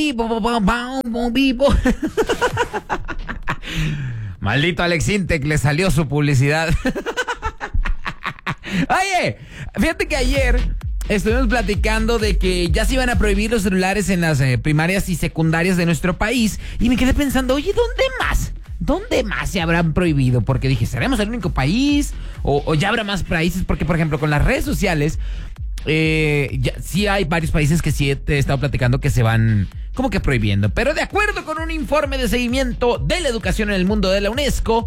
Maldito Alex Intec, le salió su publicidad. Oye, fíjate que ayer estuvimos platicando de que ya se iban a prohibir los celulares en las primarias y secundarias de nuestro país. Y me quedé pensando, oye, ¿dónde más? ¿Dónde más se habrán prohibido? Porque dije, ¿seremos el único país? ¿O ya habrá más países? Porque, por ejemplo, con las redes sociales, sí hay varios países que sí he estado platicando que se van como que prohibiendo. Pero de acuerdo con un informe de seguimiento de la educación en el mundo de la UNESCO,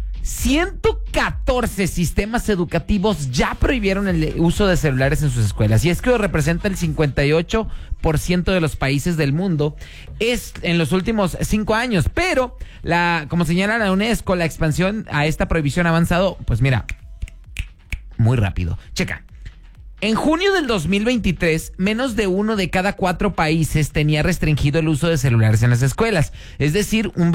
114 sistemas educativos ya prohibieron el uso de celulares en sus escuelas. Y es que representa el 58% de los países del mundo es en los últimos 5 años. Pero, como señala la UNESCO, la expansión a esta prohibición ha avanzado, pues mira, muy rápido. Checa. En junio del 2023, menos de 1 de cada 4 países tenía restringido el uso de celulares en las escuelas. Es decir, un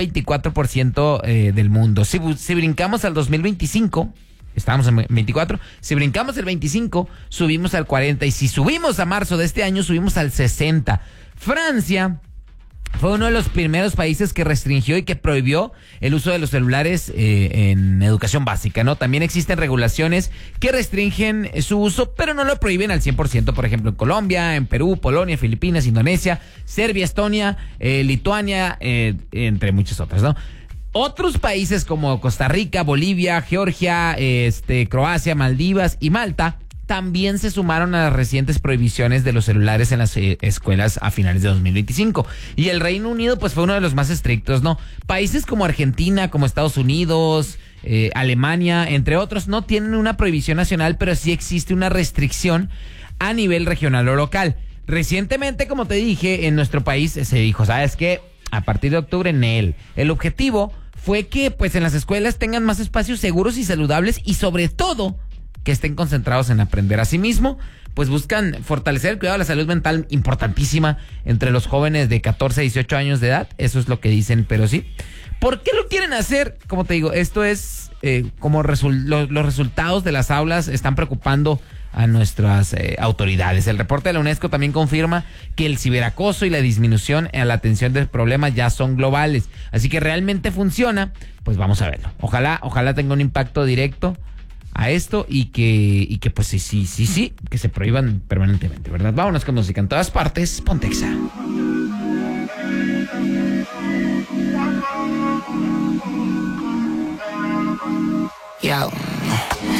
24% del mundo. Si brincamos al 2025, estábamos en 24, si brincamos el 25, subimos al 40. Y si subimos a marzo de este año, subimos al 60. Francia fue uno de los primeros países que restringió y que prohibió el uso de los celulares en educación básica, ¿no? También existen regulaciones que restringen su uso, pero no lo prohíben al 100%. Por ejemplo, en Colombia, en Perú, Polonia, Filipinas, Indonesia, Serbia, Estonia, Lituania, entre muchas otras, ¿no? Otros países como Costa Rica, Bolivia, Georgia, Croacia, Maldivas y Malta también se sumaron a las recientes prohibiciones de los celulares en las escuelas a finales de 2025. Y el Reino Unido, pues, fue uno de los más estrictos, ¿no? Países como Argentina, como Estados Unidos, Alemania, entre otros, no tienen una prohibición nacional, pero sí existe una restricción a nivel regional o local. Recientemente, como te dije, en nuestro país se dijo, ¿sabes qué? A partir de octubre, el objetivo fue que, pues, en las escuelas tengan más espacios seguros y saludables y, sobre todo, que estén concentrados en aprender. Asimismo, pues buscan fortalecer el cuidado de la salud mental, importantísima entre los jóvenes de 14 a 18 años de edad. Eso es lo que dicen, pero sí. ¿Por qué lo quieren hacer? Como te digo, esto es como los resultados de las aulas están preocupando a nuestras autoridades. El reporte de la UNESCO también confirma que el ciberacoso y la disminución en la atención del problema ya son globales. Así que realmente funciona, pues vamos a verlo. Ojalá tenga un impacto directo a esto y que pues sí, que se prohíban permanentemente, ¿verdad? Vámonos con música en todas partes, Pontexa. Yo.